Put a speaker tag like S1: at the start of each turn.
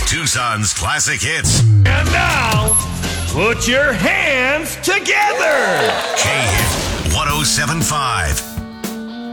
S1: Tucson's classic hits.
S2: And now, put your hands together.
S1: K-Hit 107.5.